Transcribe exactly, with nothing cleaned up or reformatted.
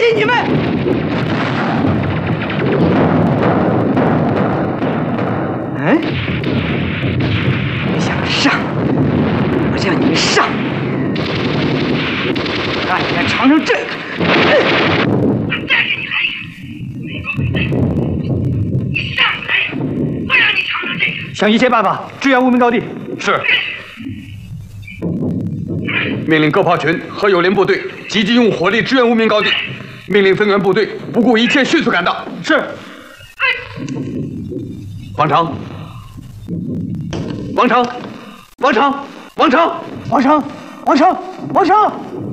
理你们！哎，你想上？我让你们上！让你们尝尝这个！ 我再给你来一个！美国鬼子，你上来！我让你尝尝这个！ 想一切办法支援无名高地。 是。命令各炮群和友邻部队积极用火力支援无名高地。命令增援部队不顾一切迅速赶到。 是。 王成，王成，王成，王成， 王成，王成，王成。